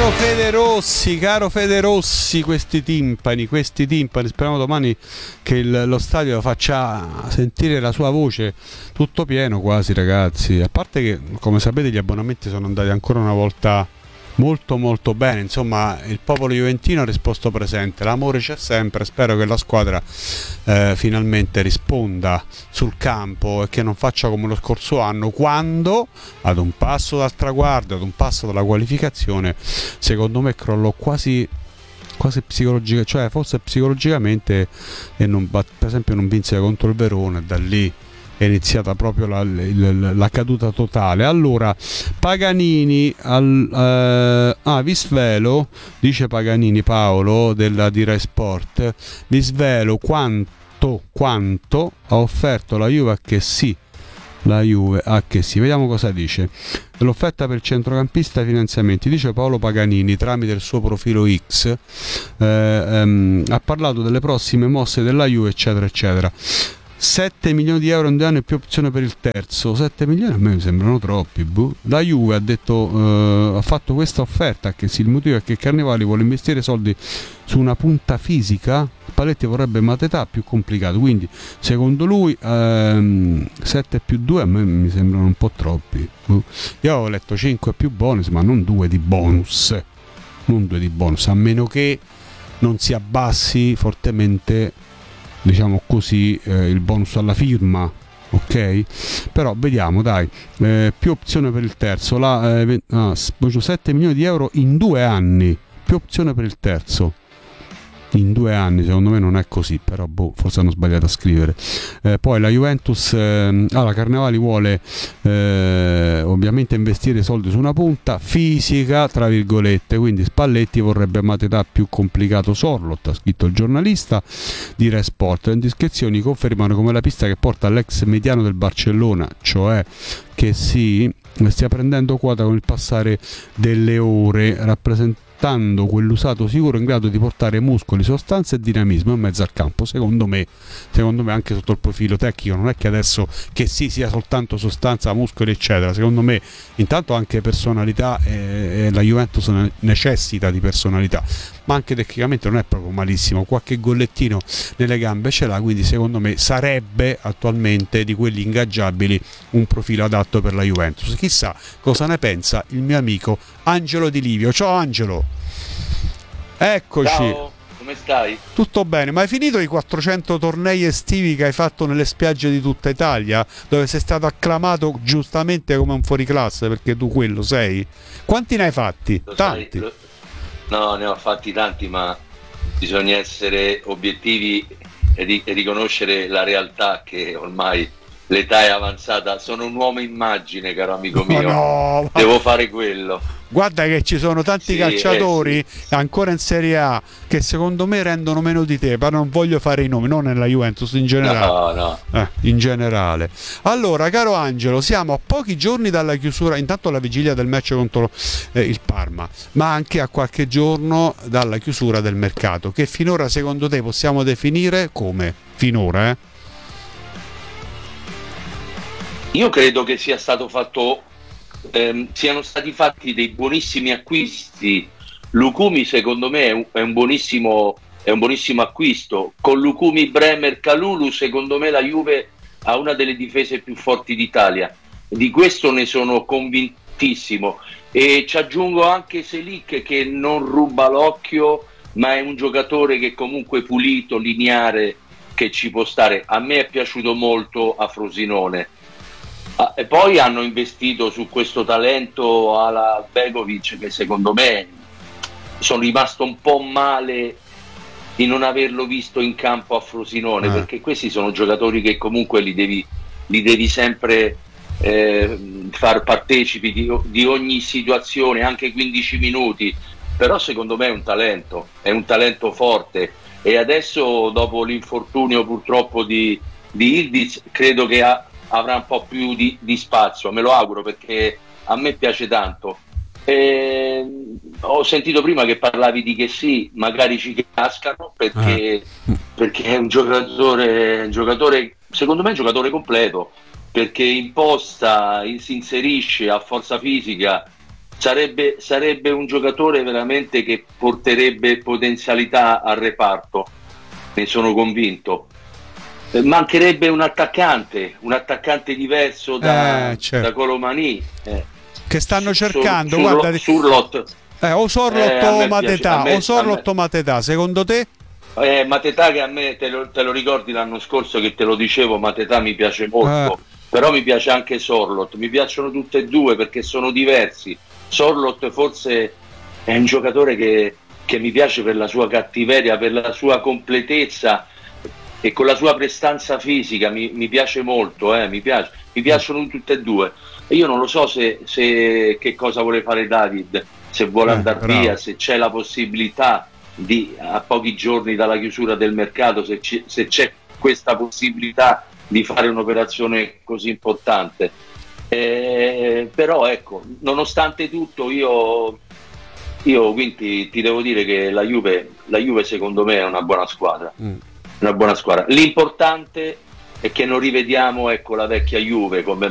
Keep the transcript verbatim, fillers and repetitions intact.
Caro Fede Rossi, caro Fede Rossi, questi timpani, questi timpani, speriamo domani che il, lo stadio faccia sentire la sua voce, tutto pieno quasi, ragazzi, a parte che come sapete gli abbonamenti sono andati ancora una volta molto molto bene, insomma il popolo juventino ha risposto presente, l'amore c'è sempre, spero che la squadra eh, finalmente risponda sul campo e che non faccia come lo scorso anno, quando ad un passo dal traguardo, ad un passo dalla qualificazione, secondo me crollò quasi quasi psicologica, cioè forse psicologicamente, e non, per esempio non vinse contro il Verona, e da lì è iniziata proprio la, la, la caduta totale. Allora Paganini al, eh, ah vi svelo, dice Paganini Paolo della di Rai Sport, vi svelo quanto quanto ha offerto la Juve a che sì la Juve a che sì vediamo cosa dice l'offerta per il centrocampista e i finanziamenti. Dice Paolo Paganini tramite il suo profilo X, eh, ehm, ha parlato delle prossime mosse della Juve eccetera eccetera. Sette milioni di euro in due anni più opzione per il terzo. Sette milioni a me mi sembrano troppi. Buh. La Juve ha detto eh, ha fatto questa offerta che sì, il motivo è che Carnevali vuole investire soldi su una punta fisica. Paletti vorrebbe Mateta, più complicato, quindi secondo lui ehm, sette più due a me mi sembrano un po' troppi. Buh. Io avevo letto cinque più bonus, ma non due di bonus, non due di bonus, a meno che non si abbassi fortemente, diciamo così, eh, il bonus alla firma, ok? Però vediamo, dai, eh, più opzione per il terzo, la, eh, ah, sette milioni di euro in due anni, più opzione per il terzo. In due anni, secondo me non è così, però boh, forse hanno sbagliato a scrivere. Eh, poi la Juventus, eh, ah, la Carnevali vuole eh, ovviamente investire soldi su una punta fisica, tra virgolette, quindi Spalletti vorrebbe Mateta, più complicato Sorlot, ha scritto il giornalista di Rai Sport. Le indiscrezioni confermano come la pista che porta all'ex mediano del Barcellona, cioè che sì, stia prendendo quota con il passare delle ore, rappresentando quell'usato sicuro in grado di portare muscoli, sostanza e dinamismo in mezzo al campo. Secondo me, secondo me anche sotto il profilo tecnico non è che adesso che sì sia soltanto sostanza, muscoli eccetera, secondo me intanto anche personalità, e la Juventus necessita di personalità, ma anche tecnicamente non è proprio malissimo, qualche gollettino nelle gambe ce l'ha, quindi secondo me sarebbe attualmente di quelli ingaggiabili un profilo adatto per la Juventus. Chissà cosa ne pensa il mio amico Angelo Di Livio. Ciao Angelo. Eccoci. Ciao, come stai? Tutto bene, ma hai finito i quattrocento tornei estivi che hai fatto nelle spiagge di tutta Italia, dove sei stato acclamato giustamente come un fuoriclasse, perché tu quello sei? Quanti ne hai fatti? Lo Tanti? sai, lo... No, ne ho fatti tanti, ma bisogna essere obiettivi e, ri- e riconoscere la realtà che ormai l'età è avanzata. Sono un uomo immagine, caro amico mio. Oh, no, devo fare quello. Guarda che ci sono tanti Sì, calciatori eh, sì. ancora in Serie A che secondo me rendono meno di te, però non voglio fare i nomi, non nella Juventus, in generale. No, no. Eh, in generale. Allora, caro Angelo, siamo a pochi giorni dalla chiusura, intanto alla vigilia del match contro eh, il Parma, ma anche a qualche giorno dalla chiusura del mercato, che finora secondo te possiamo definire come? Finora, eh? Io credo che sia stato fatto ehm, siano stati fatti dei buonissimi acquisti. Lukumi secondo me è un, è un buonissimo è un buonissimo acquisto. Con Lukumi, Bremer, Kalulu secondo me la Juve ha una delle difese più forti d'Italia. Di questo ne sono convintissimo. E ci aggiungo anche Selic, che non ruba l'occhio, ma è un giocatore che comunque pulito, lineare, che ci può stare. A me è piaciuto molto a Frosinone. Ah, e poi hanno investito su questo talento alla Begovic, che secondo me sono rimasto un po' male di non averlo visto in campo a Frosinone, eh. perché questi sono giocatori che comunque li devi, li devi sempre eh, far partecipi di, di ogni situazione, anche quindici minuti, però secondo me è un talento, è un talento forte, e adesso dopo l'infortunio purtroppo di, di Ildiz credo che ha avrà un po' più di, di spazio, me lo auguro, perché a me piace tanto. E ho sentito prima che parlavi di che sì, magari ci cascano, perché, ah. perché è un giocatore, un giocatore, secondo me è un giocatore completo, perché imposta, si inserisce, ha forza fisica, sarebbe, sarebbe un giocatore veramente che porterebbe potenzialità al reparto, ne sono convinto. Eh, mancherebbe un attaccante, un attaccante diverso da, eh, certo. da Colomani. Eh. Che stanno cercando, Sur, guarda, Surlot. Eh, o Sorlot eh, o Matetà, me, o Sorlot o Matetà, secondo te? Eh, Matetà, che a me, te lo, te lo ricordi l'anno scorso che te lo dicevo, Matetà mi piace molto, eh. però mi piace anche Sorlot, mi piacciono tutte e due perché sono diversi. Sorlot forse è un giocatore che, che mi piace per la sua cattiveria, per la sua completezza e con la sua prestanza fisica, mi, mi piace molto, eh, mi, piace, mi piacciono tutte e due. E io non lo so se, se che cosa vuole fare David, se vuole eh, andare bravo. via, se c'è la possibilità di, a pochi giorni dalla chiusura del mercato, se, ci, se c'è questa possibilità di fare un'operazione così importante. Eh, però ecco, nonostante tutto io, io quindi ti devo dire che la Juve, la Juve secondo me è una buona squadra, mm. una buona squadra. L'importante è che non rivediamo, ecco, la vecchia Juve come